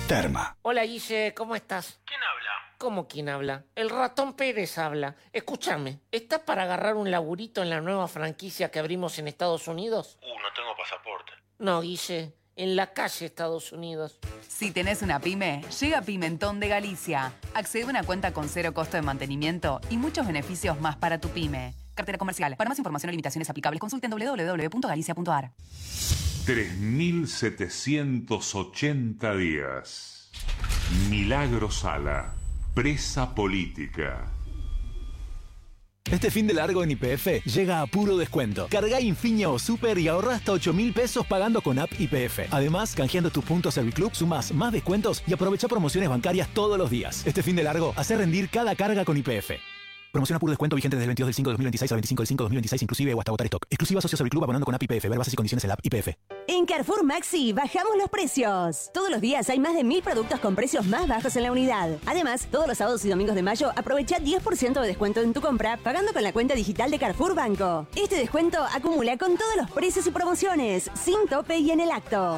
Terma. Hola Guille, ¿cómo estás? ¿Quién habla? ¿Cómo quién habla? El ratón Pérez habla. Escúchame, ¿estás para agarrar un laburito en la nueva franquicia que abrimos en Estados Unidos? No tengo pasaporte. No, Guille, en la calle Estados Unidos. Si tenés una pyme, llega Pimentón de Galicia. Accede a una cuenta con 0 costo de mantenimiento y muchos beneficios más para tu pyme. Cartera comercial. Para más información o limitaciones aplicables, consulten www.galicia.ar. 3.780 días. Milagro Sala, presa política. Este fin de largo en YPF llega a puro descuento. Carga Infinia o Super y ahorra hasta 8.000 pesos pagando con app YPF. Además, canjeando tus puntos Serviclub, sumás más descuentos y aprovecha promociones bancarias todos los días. Este fin de largo, hace rendir cada carga con YPF. Promoción a puro descuento vigente desde el 22 del 5 de 2026 al 25 del 5 de 2026 inclusive o hasta agotar stock. Exclusiva socio Serviclub abonando con app YPF. Ver bases y condiciones en la app YPF. En Carrefour Maxi bajamos los precios. Todos los días hay más de 1.000 productos con precios más bajos en la unidad. Además, todos los sábados y domingos de mayo aprovecha 10% de descuento en tu compra pagando con la cuenta digital de Carrefour Banco. Este descuento acumula con todos los precios y promociones, sin tope y en el acto.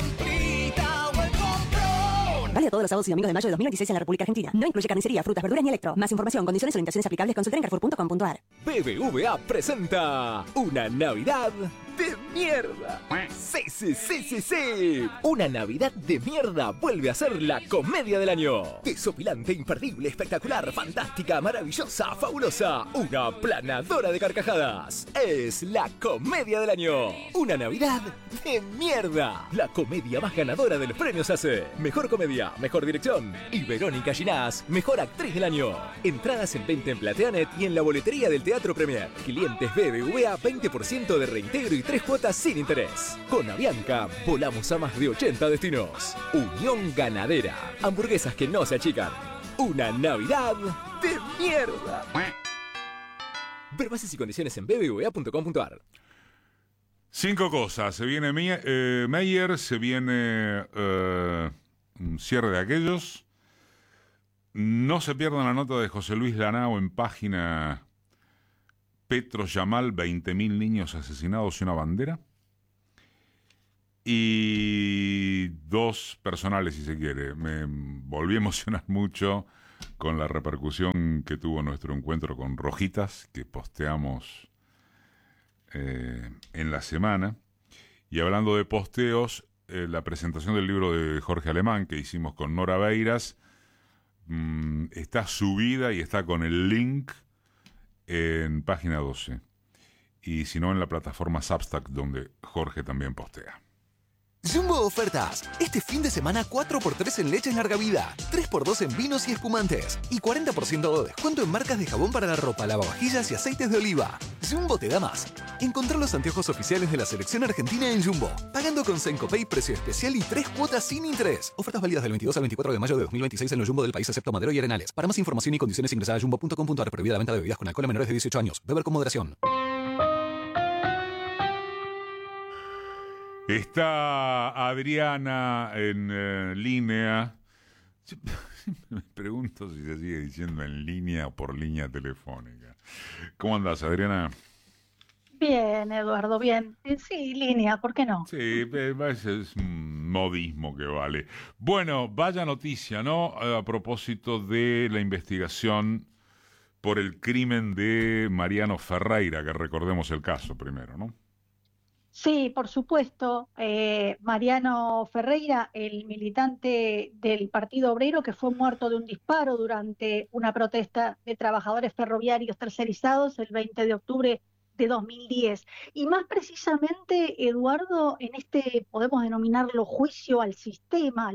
Vale todos los sábados y domingos de mayo de 2026 en la República Argentina. No incluye carnicería, frutas, verduras ni electro. Más información, condiciones o limitaciones aplicables, consulta en carrefour.com.ar. BBVA presenta una Navidad de mierda. Sí. Una Navidad de mierda vuelve a ser la comedia del año. Desopilante, imperdible, espectacular, fantástica, maravillosa, fabulosa. Una planadora de carcajadas. Es la comedia del año. Una Navidad de mierda. La comedia más ganadora de los premios hace Mejor Comedia, Mejor Dirección. Y Verónica Ginás, Mejor Actriz del Año. Entradas en venta en Plateanet y en la boletería del Teatro Premier. Clientes BBVA, 20% de reintegro y 3 cuotas sin interés. Con Avianca, volamos a más de 80 destinos. Unión Ganadera. Hamburguesas que no se achican. Una Navidad de mierda. Ver bases y condiciones en bbva.com.ar. 5 cosas. Se viene Meyer, se viene un cierre de aquellos. No se pierdan la nota de José Luis Lanao en página Petro Yamal, 20.000 niños asesinados y una bandera. Y 2 personales, si se quiere. Me volví a emocionar mucho con la repercusión que tuvo nuestro encuentro con Rojitas, que posteamos en la semana. Y hablando de posteos, la presentación del libro de Jorge Alemán que hicimos con Nora Beiras está subida y está con el link en página 12. Y si no, en la plataforma Substack, donde Jorge también postea. Jumbo Ofertas. Este fin de semana 4x3 en leches larga vida, 3x2 en vinos y espumantes y 40% de descuento en marcas de jabón para la ropa, lavavajillas y aceites de oliva. Jumbo te da más. Encontrá los anteojos oficiales de la selección argentina en Jumbo, pagando con Sencopay, precio especial y 3 cuotas sin interés. Ofertas válidas del 22 al 24 de mayo de 2026 en los Jumbo del país excepto Madero y Arenales. Para más información y condiciones ingresá a jumbo.com.ar. Prohibida la venta de bebidas con alcohol a menores de 18 años. Beber con moderación. Está Adriana en línea. Me pregunto si se sigue diciendo en línea o por línea telefónica. ¿Cómo andás, Adriana? Bien, Eduardo, bien. Sí, línea, ¿por qué no? Sí, ese es un modismo que vale. Bueno, vaya noticia, ¿no? A propósito de la investigación por el crimen de Mariano Ferreira, que recordemos el caso primero, ¿no? Sí, por supuesto. Mariano Ferreira, el militante del Partido Obrero que fue muerto de un disparo durante una protesta de trabajadores ferroviarios tercerizados el 20 de octubre de 2010. Y más precisamente, Eduardo, en este podemos denominarlo juicio al sistema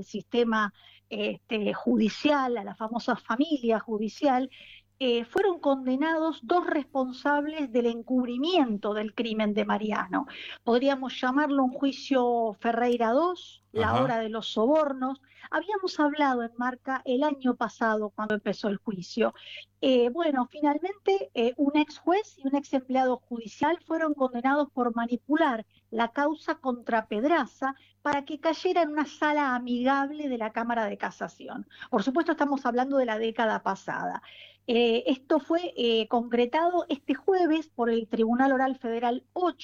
judicial, a la famosa familia judicial. Fueron condenados 2 responsables del encubrimiento del crimen de Mariano. Podríamos llamarlo un juicio Ferreira II, la hora de los sobornos. Habíamos hablado en Marca el año pasado cuando empezó el juicio. Finalmente un ex juez y un ex empleado judicial fueron condenados por manipular la causa contra Pedraza para que cayera en una sala amigable de la Cámara de Casación. Por supuesto, estamos hablando de la década pasada. Esto fue concretado este jueves por el Tribunal Oral Federal 8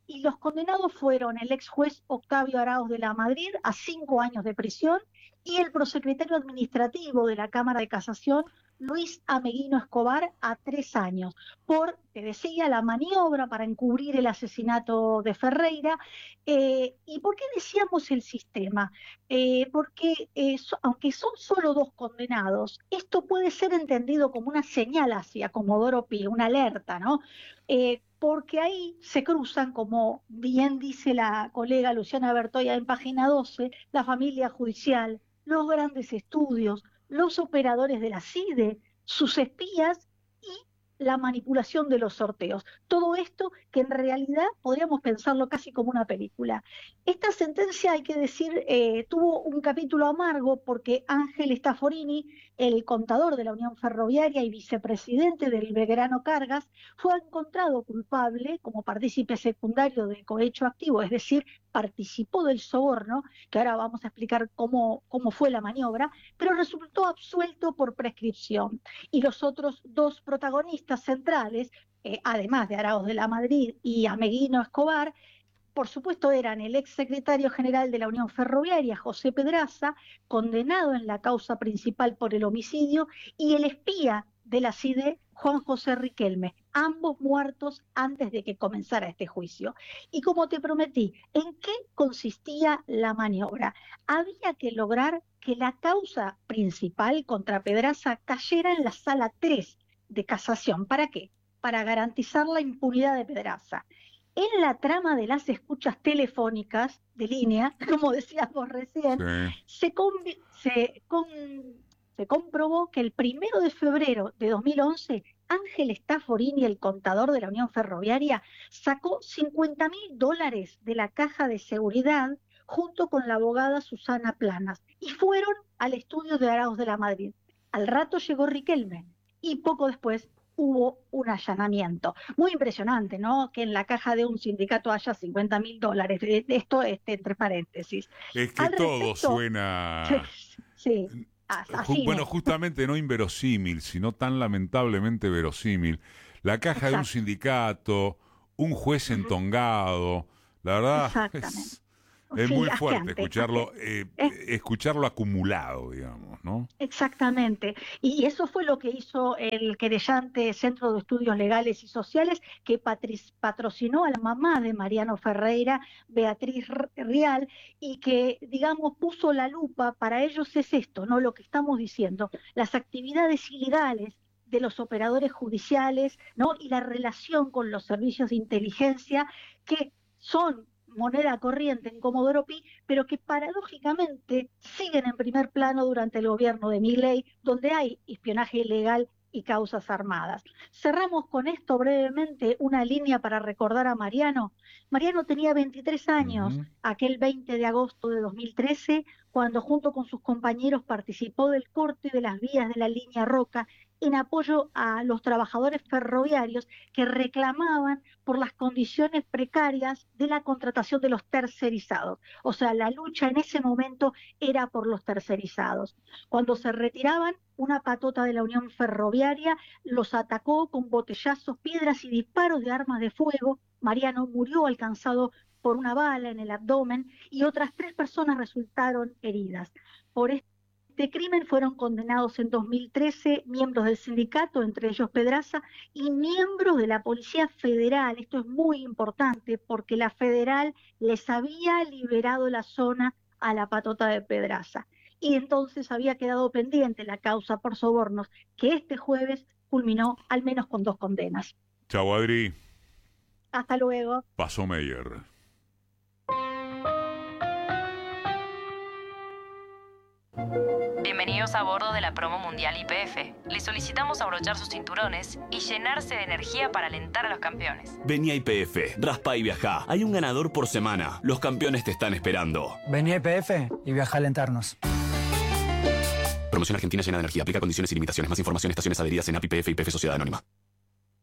y los condenados fueron el ex juez Octavio Arauz de la Madrid a 5 años de prisión y el prosecretario administrativo de la Cámara de Casación, Luis Ameguino Escobar, a 3 años, por, te decía, la maniobra para encubrir el asesinato de Ferreira. ¿Y por qué decíamos el sistema? Porque aunque son solo 2 condenados, esto puede ser entendido como una señal hacia Comodoro Pi, una alerta, ¿no? Porque ahí se cruzan, como bien dice la colega Luciana Bertoya en página 12, la familia judicial, los grandes estudios, los operadores de la CIDE, sus espías y la manipulación de los sorteos. Todo esto que en realidad podríamos pensarlo casi como una película. Esta sentencia, hay que decir, tuvo un capítulo amargo porque Ángel Stafforini, el contador de la Unión Ferroviaria y vicepresidente del Belgrano Cargas, fue encontrado culpable como partícipe secundario del cohecho activo, es decir, participó del soborno, que ahora vamos a explicar cómo fue la maniobra, pero resultó absuelto por prescripción. Y los otros 2 protagonistas centrales, además de Arauz de la Madrid y Ameguino Escobar, por supuesto eran el ex secretario general de la Unión Ferroviaria, José Pedraza, condenado en la causa principal por el homicidio, y el espía de la CIDE, Juan José Riquelme, ambos muertos antes de que comenzara este juicio. Y como te prometí, ¿en qué consistía la maniobra? Había que lograr que la causa principal contra Pedraza cayera en la sala 3 de casación. ¿Para qué? Para garantizar la impunidad de Pedraza. En la trama de las escuchas telefónicas de línea, como decías vos recién, sí, se comprobó que el 1 de febrero de 2011, Ángel Stafforini, el contador de la Unión Ferroviaria, sacó $50.000 de la caja de seguridad junto con la abogada Susana Planas y fueron al estudio de Arauz de la Madrid. Al rato llegó Riquelme y poco después hubo un allanamiento. Muy impresionante, ¿no? Que en la caja de un sindicato haya $50.000. Esto entre paréntesis. Es que todo suena... Sí. Bueno, justamente no inverosímil, sino tan lamentablemente verosímil. La caja de un sindicato, un juez entongado, la verdad es muy fuerte escucharlo acumulado, digamos, ¿no? Exactamente. Y eso fue lo que hizo el querellante Centro de Estudios Legales y Sociales, que patrocinó a la mamá de Mariano Ferreira, Beatriz Rial, y que, digamos, puso la lupa. Para ellos es esto, ¿no? Lo que estamos diciendo, las actividades ilegales de los operadores judiciales, ¿no? Y la relación con los servicios de inteligencia, que son moneda corriente en Comodoro Pi, pero que paradójicamente siguen en primer plano durante el gobierno de Milei, donde hay espionaje ilegal y causas armadas. Cerramos con esto brevemente una línea para recordar a Mariano. Mariano tenía 23 años, aquel 20 de agosto de 2013, cuando junto con sus compañeros participó del corte de las vías de la línea Roca en apoyo a los trabajadores ferroviarios que reclamaban por las condiciones precarias de la contratación de los tercerizados. O sea, la lucha en ese momento era por los tercerizados. Cuando se retiraban, una patota de la Unión Ferroviaria los atacó con botellazos, piedras y disparos de armas de fuego. Mariano murió alcanzado por una bala en el abdomen y otras 3 personas resultaron heridas. Por este crimen fueron condenados en 2013 miembros del sindicato, entre ellos Pedraza, y miembros de la Policía Federal. Esto es muy importante porque la Federal les había liberado la zona a la patota de Pedraza. Y entonces había quedado pendiente la causa por sobornos, que este jueves culminó al menos con 2 condenas. Chau, Adri. Hasta luego. Pasó Meyer. Bienvenidos a bordo de la promo mundial YPF. Les solicitamos abrochar sus cinturones y llenarse de energía para alentar a los campeones. Vení a YPF, raspa y viajá. Hay un ganador por semana. Los campeones te están esperando. Vení a YPF y viaja a alentarnos. Promoción Argentina llena de energía. Aplica condiciones y limitaciones. Más información en estaciones adheridas en API YPF y YPF Sociedad Anónima.